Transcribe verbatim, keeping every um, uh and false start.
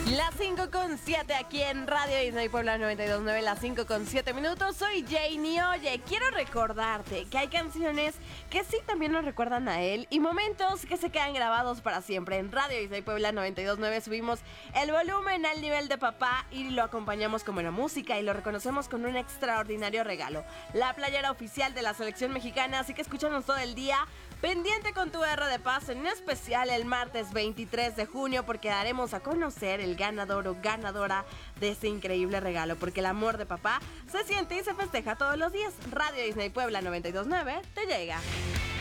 Las cinco con siete aquí en Radio Disney Puebla noventa y dos punto nueve, las cinco con siete minutos. Soy Janie. Oye, quiero recordarte que hay canciones que sí también nos recuerdan a él y momentos que se quedan grabados para siempre. En Radio Disney Puebla noventa y dos punto nueve subimos el volumen al nivel de papá y lo acompañamos con buena música y lo reconocemos con un extraordinario regalo, la playera oficial de la selección mexicana. Así que escúchanos todo el día, pendiente con tu R de Paz, en especial el martes veintitrés de junio, porque daremos a conocer el ganador o ganadora de este increíble regalo, porque el amor de papá se siente y se festeja todos los días. Radio Disney Puebla noventa y dos punto nueve te llega.